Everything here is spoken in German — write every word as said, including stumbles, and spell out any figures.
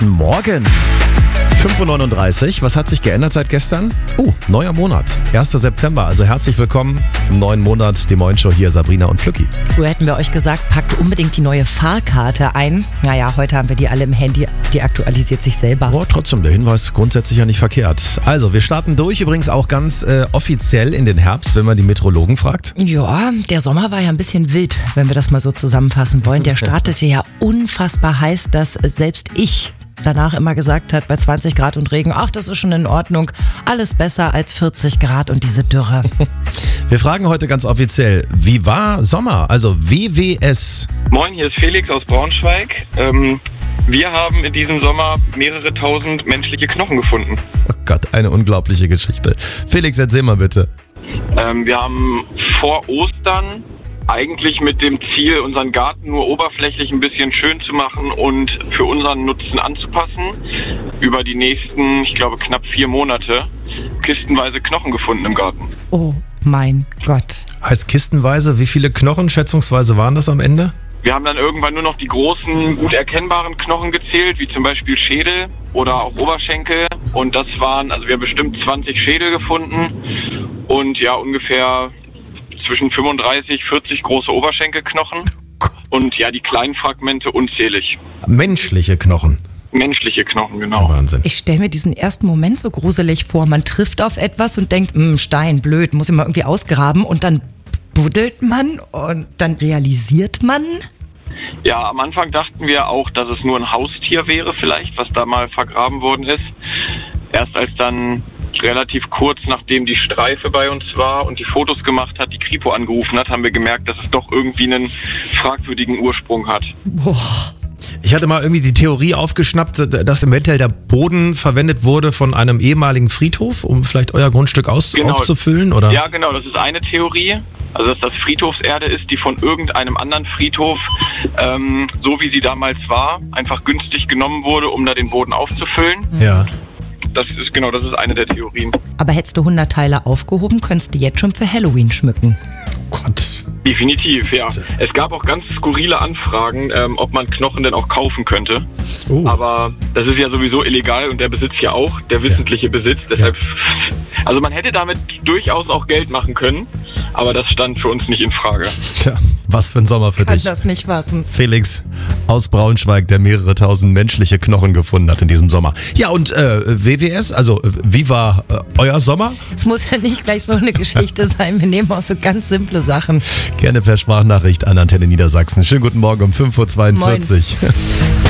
Guten Morgen. fünf Uhr neununddreißig, was hat sich geändert seit gestern? Oh, neuer Monat, erster September, also herzlich willkommen im neuen Monat, die Morning-Show, hier Sabrina und Flücki. Früher hätten wir euch gesagt, packt unbedingt die neue Fahrkarte ein. Naja, heute haben wir die alle im Handy, die aktualisiert sich selber. Oh, trotzdem, der Hinweis grundsätzlich ja nicht verkehrt. Also, wir starten durch, übrigens auch ganz äh, offiziell in den Herbst, wenn man die Meteorologen fragt. Ja, der Sommer war ja ein bisschen wild, wenn wir das mal so zusammenfassen wollen. Der startete ja unfassbar heiß, dass selbst ich danach immer gesagt hat, bei zwanzig Grad und Regen, ach, das ist schon in Ordnung, alles besser als vierzig Grad und diese Dürre. Wir fragen heute ganz offiziell, wie war Sommer, also W W S? Moin, hier ist Felix aus Braunschweig. Ähm, wir haben in diesem Sommer mehrere tausend menschliche Knochen gefunden. Oh Gott, eine unglaubliche Geschichte. Felix, erzähl mal bitte. Ähm, wir haben vor Ostern eigentlich mit dem Ziel, unseren Garten nur oberflächlich ein bisschen schön zu machen und für unseren Nutzen anzupassen, über die nächsten, ich glaube, knapp vier Monate kistenweise Knochen gefunden im Garten. Oh mein Gott. Heißt kistenweise, wie viele Knochen schätzungsweise waren das am Ende? Wir haben dann irgendwann nur noch die großen, gut erkennbaren Knochen gezählt, wie zum Beispiel Schädel oder auch Oberschenkel. Und das waren, also wir haben bestimmt zwanzig Schädel gefunden und ja, ungefähr zwischen fünfunddreißig, vierzig große Oberschenkelknochen und ja, die kleinen Fragmente unzählig. Menschliche Knochen. Menschliche Knochen, genau. Wahnsinn. Ich stelle mir diesen ersten Moment so gruselig vor. Man trifft auf etwas und denkt, mh, Stein, blöd, muss ich mal irgendwie ausgraben. Und dann buddelt man und dann realisiert man. Ja, am Anfang dachten wir auch, dass es nur ein Haustier wäre vielleicht, was da mal vergraben worden ist. Erst als dann relativ kurz nachdem die Streife bei uns war und die Fotos gemacht hat, die Kripo angerufen hat, haben wir gemerkt, dass es doch irgendwie einen fragwürdigen Ursprung hat. Boah. Ich hatte mal irgendwie die Theorie aufgeschnappt, dass eventuell der Boden verwendet wurde von einem ehemaligen Friedhof, um vielleicht euer Grundstück aus- Genau. aufzufüllen, oder? Ja, genau, das ist eine Theorie. Also, dass das Friedhofserde ist, die von irgendeinem anderen Friedhof, ähm, so wie sie damals war, einfach günstig genommen wurde, um da den Boden aufzufüllen. Ja. Das ist genau, das ist eine der Theorien. Aber hättest du hundert Teile aufgehoben, könntest du jetzt schon für Halloween schmücken. Oh Gott. Definitiv, ja. Es gab auch ganz skurrile Anfragen, ähm, ob man Knochen denn auch kaufen könnte. Oh. Aber das ist ja sowieso illegal und der Besitz ja auch, der wissentliche Besitz. Deshalb, also man hätte damit durchaus auch Geld machen können, aber das stand für uns nicht in Frage. Tja, was für ein Sommer für Kann dich. das nicht fassen. Felix aus Braunschweig, der mehrere tausend menschliche Knochen gefunden hat in diesem Sommer. Ja, und äh, W W S, also äh, wie war äh, euer Sommer? Es muss ja nicht gleich so eine Geschichte sein. Wir nehmen auch so ganz simple Sachen. Gerne per Sprachnachricht an Antenne Niedersachsen. Schönen guten Morgen um fünf Uhr zweiundvierzig. Moin.